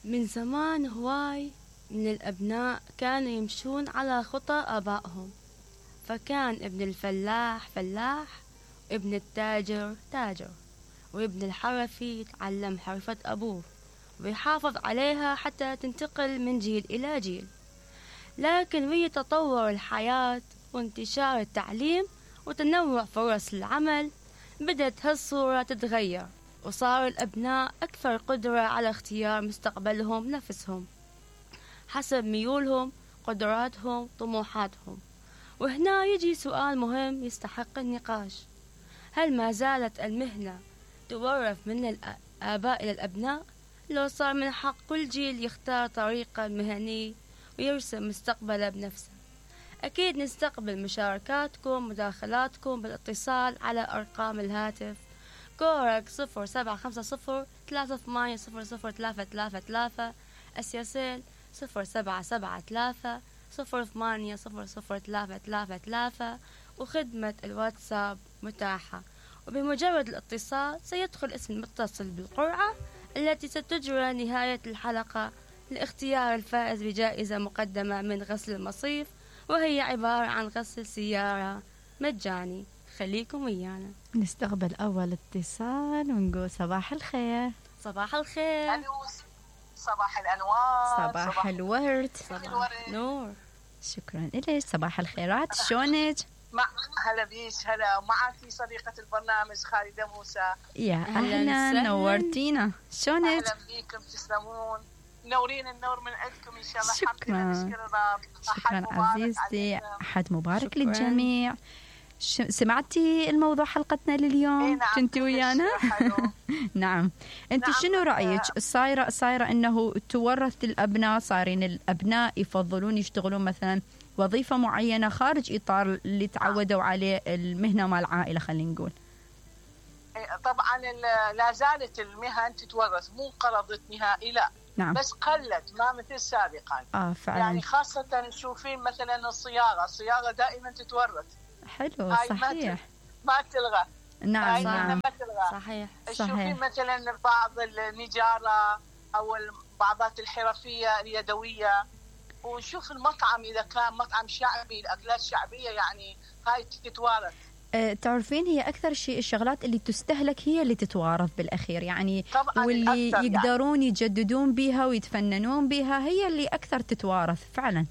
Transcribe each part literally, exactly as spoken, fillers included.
من زمان هواي من الأبناء كانوا يمشون على خطى آبائهم، فكان ابن الفلاح فلاح، وابن التاجر تاجر، وابن الحرفي يتعلم حرفة أبوه ويحافظ عليها حتى تنتقل من جيل إلى جيل. لكن ويا تطور الحياة وانتشار التعليم وتنوع فرص العمل بدأت هالصورة تتغير، وصار الأبناء أكثر قدرة على اختيار مستقبلهم نفسهم حسب ميولهم، قدراتهم، طموحاتهم. وهنا يجي سؤال مهم يستحق النقاش: هل ما زالت المهنة تورث من الآباء إلى الأبناء؟ لو صار من حق كل جيل يختار طريقة مهنية ويرسم مستقبله بنفسه؟ أكيد نستقبل مشاركاتكم مداخلاتكم بالاتصال على أرقام الهاتف كورك صفر سبعة خمسة صفر ثلاثة ثمانية صفر صفر ثلاثة ثلاثة ثلاثة، أسياسيل صفر سبعة سبعة ثلاثة صفر ثمانية صفر صفر ثلاثة ثلاثة ثلاثة، وخدمة الواتساب متاحة. وبمجرد الاتصال سيدخل اسم المتصل بالقرعة التي ستجرى نهاية الحلقة لاختيار الفائز بجائزة مقدمة من غسل المصيف، وهي عبارة عن غسل سيارة مجاني. خليكم ويانا. نستقبل أول اتصال ونقول صباح الخير. صباح الخير. صباح الأنوار. صباح, صباح الورد. صباح النور. شكرا إليك. صباح الخيرات. شلونك؟ مع هلا بيش. هلا معك صديقة البرنامج خالدة موسى. يا أهلا، نورتينا. شلونك؟ أهلا بيكم، تسلمون، نورين النور من عندكم إن شاء الله. شكرا. نشكر الرب. شكرا عزيزتي. أحد مبارك للجميع. سمعتي الموضوع حلقتنا لليوم؟ إيه نعم. كنتي ويانا؟ نعم. أنت نعم. شنو رأيك؟ صايرة صايرة إنه تورث الأبناء، صارين الأبناء يفضلون يشتغلون مثلا وظيفة معينة خارج إطار اللي تعودوا عليه المهنة مع العائلة، خلينا نقول. طبعا لا زالت المهن تتورث، مو انقرضت نهائي، لا. نعم. بس قلت، ما مثل سابقا. آه فعلا. يعني خاصة تشوفين مثلا الصياغة، الصياغة دائما تتورث. حلو. صحيح. ما تلغى. نعم نعم. ما تلغى. صحيح. تشوفين مثلا بعض النجارة أو بعضات الحرفية اليدوية، ونشوف المطعم إذا كان مطعم شعبي، الأكلات الشعبية يعني هاي تتوارث. أه تعرفين هي أكثر شيء الشغلات اللي تستهلك هي اللي تتوارث بالأخير يعني، واللي يقدرون يعني يجددون بها ويتفننون بها هي اللي أكثر تتوارث فعلا.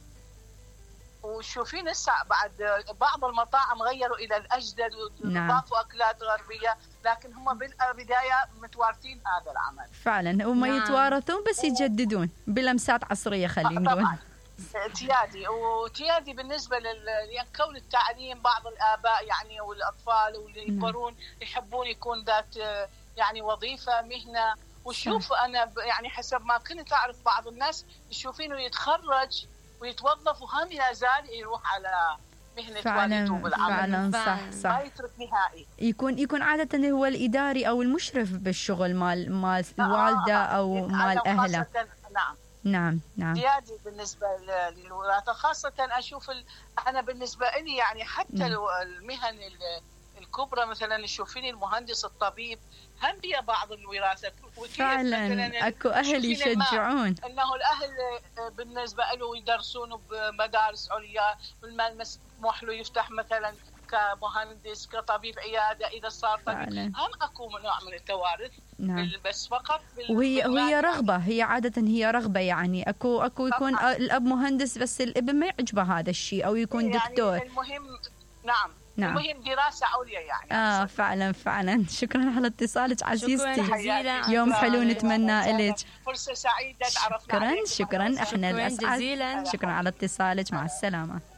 وشوفين هسه بعد بعض المطاعم غيروا إلى الأجدد وضافوا أكلات غربية، لكن هم بالبداية متوارثين هذا العمل فعلا. هم نعم. يتوارثون بس يجددون بلمسات عصرية خلينا نقول. تيادي وتيادي بالنسبة لكون التعليم، بعض الآباء يعني والأطفال واللي يكبرون يحبون يكون ذات يعني وظيفة مهنة. وشوف أنا يعني حسب ما كنت أعرف بعض الناس يشوفينه يتخرج ويتوظف وهم لا زال يروح على مهنة والده بالعمل. فعلا صح صح. ما يترك نهائي. يكون يكون عادة هو الإداري أو المشرف بالشغل مال مال الوالدة أو مال أهله. نعم. نعم نعم. زيادة بالنسبة للوراثة، خاصة أشوف ال... أنا بالنسبة لي يعني حتى نعم. المهن الكبرى مثلا تشوفيني المهندس الطبيب هم بيها بعض الوراثة. فعلا أكو أهل يشجعون أنه الأهل بالنسبة له يدرسون بمدارس عليا، مسموح له يفتح مثلا كمهندس كطبيب عيادة إذا صار طبيب. هم أكو نوع من التوارث. نعم. بس فقط وهي وهي رغبة، هي عادة هي رغبة يعني أكو أكو يكون طبعا. الأب مهندس بس الابن ما يعجبه هذا الشيء أو يكون يعني دكتور. المهم نعم. نعم. المهم دراسة عليا يعني. آه فعلا فعلا. شكرا على اتصالك عزيزتي. شكرا جزيلا. يوم حلو نتمنى لك. فرصة سعيدة تعرفنا. شكرا شكرا. احنا الأسعد. شكرا على اتصالك. مع السلامة.